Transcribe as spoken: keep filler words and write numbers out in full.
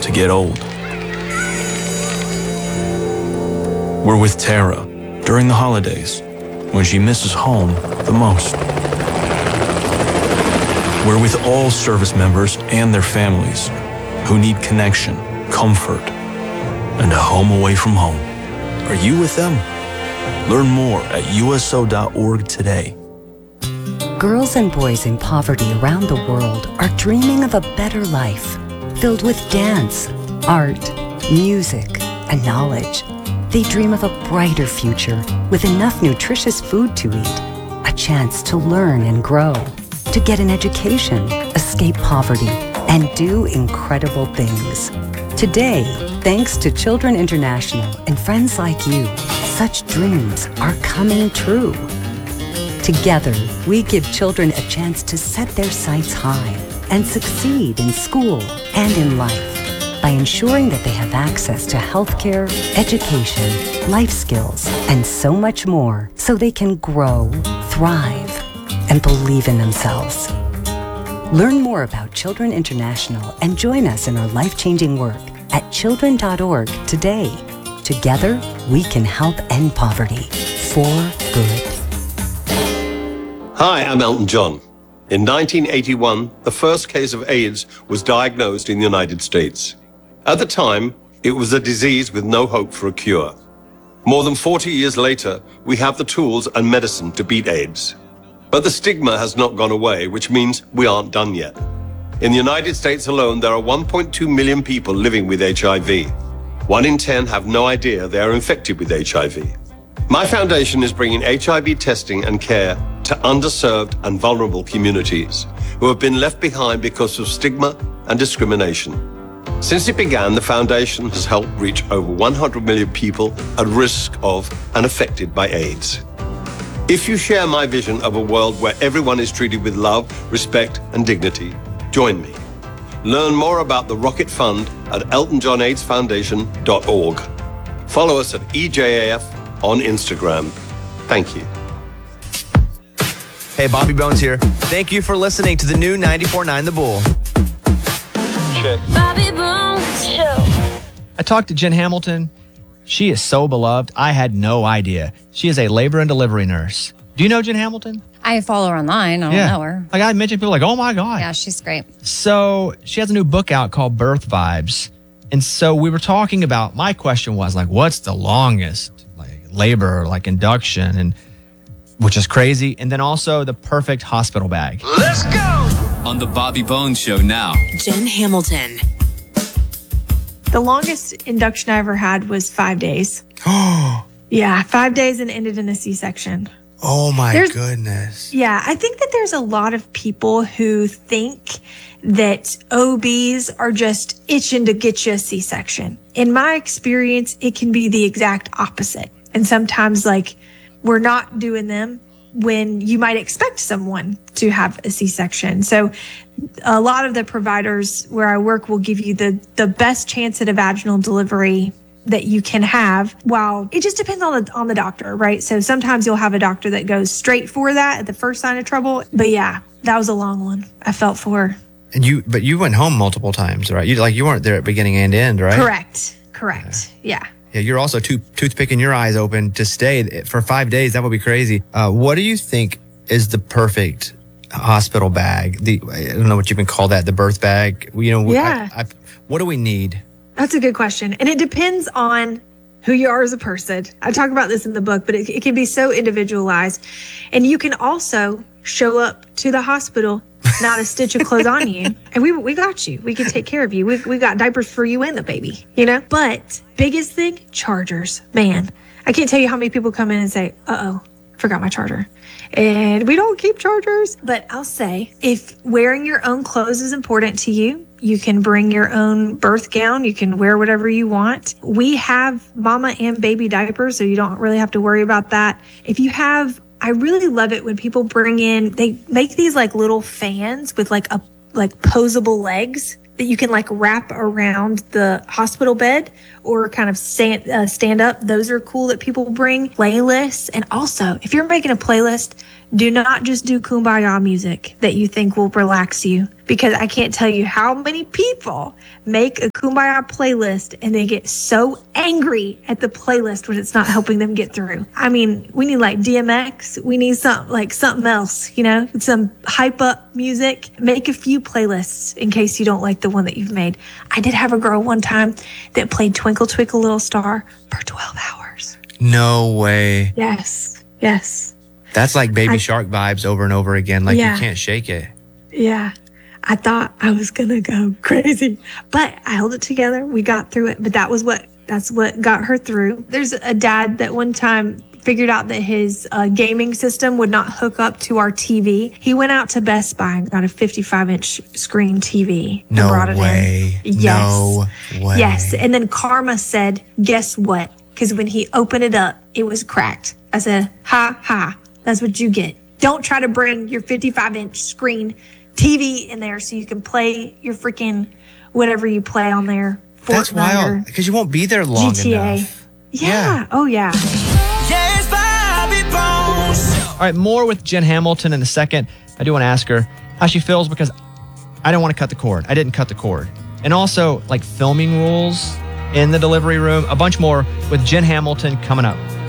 to get old. We're with Tara during the holidays when she misses home the most. We're with all service members and their families who need connection, comfort, and a home away from home. Are you with them? Learn more at U S O dot org today. Girls and boys in poverty around the world are dreaming of a better life, filled with dance, art, music, and knowledge. They dream of a brighter future with enough nutritious food to eat, a chance to learn and grow, to get an education, escape poverty, and do incredible things. Today, thanks to Children International and friends like you, such dreams are coming true. Together, we give children a chance to set their sights high and succeed in school and in life by ensuring that they have access to healthcare, education, life skills, and so much more so they can grow, thrive, and believe in themselves. Learn more about Children International and join us in our life-changing work at children dot org today. Together, we can help end poverty for good. Hi, I'm Elton John. In nineteen eighty-one, the first case of AIDS was diagnosed in the United States. At the time, it was a disease with no hope for a cure. More than forty years later, we have the tools and medicine to beat AIDS. But the stigma has not gone away, which means we aren't done yet. In the United States alone, there are one point two million people living with H I V. One in ten have no idea they are infected with H I V. My foundation is bringing H I V testing and care to underserved and vulnerable communities who have been left behind because of stigma and discrimination. Since it began, the foundation has helped reach over one hundred million people at risk of and affected by AIDS. If you share my vision of a world where everyone is treated with love, respect, and dignity, join me. Learn more about the Rocket Fund at elton john aids foundation dot org. Follow us at E J A F on Instagram. Thank you. Hey, Bobby Bones here. Thank you for listening to the new ninety-four point nine The Bull. Check. Bobby Bones Show. I talked to Jen Hamilton. She is so beloved. I had no idea. She is a labor and delivery nurse. Do you know Jen Hamilton? I follow her online. I don't yeah. know her. Like I mentioned, people are like, oh my God. Yeah, she's great. So she has a new book out called Birth Vibes. And so we were talking about, my question was like, what's the longest like labor, like induction, and which is crazy. And then also the perfect hospital bag. Let's go! On the Bobby Bones Show now. Jen Hamilton. The longest induction I ever had was five days. Oh. Yeah, five days and ended in a C-section. Oh my There's, goodness. Yeah, I think that there's a lot of people who think that O Bs are just itching to get you a C-section. In my experience, it can be the exact opposite. And sometimes, like, we're not doing them when you might expect someone to have a C-section. So a lot of the providers where I work will give you the, the best chance at a vaginal delivery that you can have. While it just depends on the on the doctor, right? So sometimes you'll have a doctor that goes straight for that at the first sign of trouble. But yeah, that was a long one. I felt for. And you, but you went home multiple times, right? You like you weren't there at beginning and end, right? Correct. Correct. Yeah. yeah. Yeah, you're also tooth toothpicking your eyes open to stay for five days. That would be crazy. Uh, what do you think is the perfect hospital bag? The I don't know what you can call that. The birth bag. You know. Yeah. I, I, what do we need? That's a good question, and it depends on who you are as a person. I talk about this in the book, but it, it can be so individualized, and you can also show up to the hospital, not a stitch of clothes on you, and we we got you. We can take care of you. We we got diapers for you and the baby, you know. But biggest thing, chargers. Man, I can't tell you how many people come in and say, "Uh oh, forgot my charger," and we don't keep chargers. But I'll say, if wearing your own clothes is important to you, you can bring your own birth gown. You can wear whatever you want. We have mama and baby diapers, so you don't really have to worry about that. If you have, I really love it when people bring in, they make these like little fans with like a like posable legs that you can like wrap around the hospital bed or kind of stand, uh, stand up. Those are cool that people bring. Playlists. And also, if you're making a playlist, do not just do Kumbaya music that you think will relax you. because I can't tell you how many people make a Kumbaya playlist and they get so angry at the playlist when it's not helping them get through. I mean, we need like D M X. We need something like something else, you know, some hype up music. Make a few playlists in case you don't like the one that you've made. I did have a girl one time that played Twinkle Twinkle Little Star for twelve hours. No way. Yes. Yes. That's like Baby I- Shark vibes over and over again. Like Yeah. you can't shake it. Yeah. I thought I was going to go crazy, but I held it together. We got through it, but that was what, that's what got her through. There's a dad that one time figured out that his uh, gaming system would not hook up to our T V. He went out to Best Buy and got a fifty-five inch screen T V. And No brought it way. In. Yes. No way. Yes. And then Karma said, guess what? Because when he opened it up, it was cracked. I said, ha, ha, that's what you get. Don't try to bring your fifty-five inch screen T V in there so you can play your freaking whatever you play on there. Fortnite That's wild or because you won't be there long G T A. enough. Yeah. Yeah. Oh, yeah. All right, more with Jen Hamilton in a second. I do want to ask her how she feels because I don't want to cut the cord. I didn't cut the cord. And also, like filming rules in the delivery room. A bunch more with Jen Hamilton coming up.